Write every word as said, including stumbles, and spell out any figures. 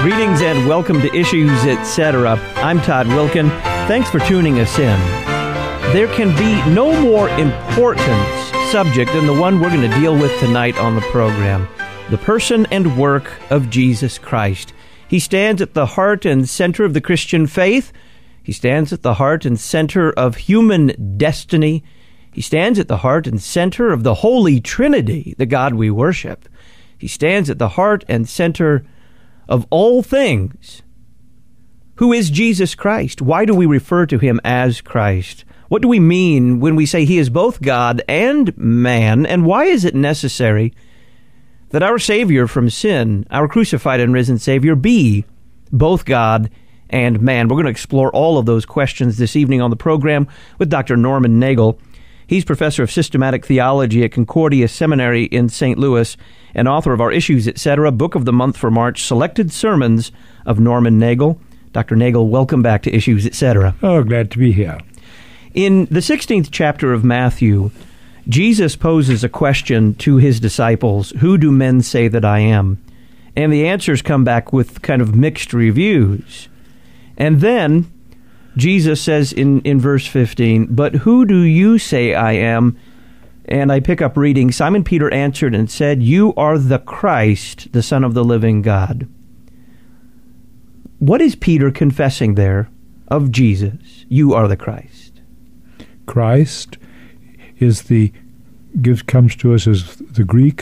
Greetings and welcome to Issues, et cetera. I'm Todd Wilkin. Thanks for tuning us in. There can be no more important subject than the one we're going to deal with tonight on the program, the person and work of Jesus Christ. He stands at the heart and center of the Christian faith. He stands at the heart and center of human destiny. He stands at the heart and center of the Holy Trinity, the God we worship. He stands at the heart and center of all things. Who is Jesus Christ? Why do we refer to him as Christ? What do we mean when we say he is both God and man? And why is it necessary that our Savior from sin, our crucified and risen Savior, be both God and man? We're going to explore all of those questions this evening on the program with Doctor Norman Nagel. He's professor of systematic theology at Concordia Seminary in Saint Louis and author of our Issues, et cetera, Book of the Month for March, Selected Sermons of Norman Nagel. Doctor Nagel, welcome back to Issues, et cetera. Oh, glad to be here. In the sixteenth chapter of Matthew, Jesus poses a question to his disciples, who do men say that I am? And the answers come back with kind of mixed reviews. And then Jesus says in, in verse fifteen, but who do you say I am? And I pick up reading, Simon Peter answered and said, you are the Christ, the Son of the living God. What is Peter confessing there of Jesus? You are the Christ. Christ is the gives comes to us as the Greek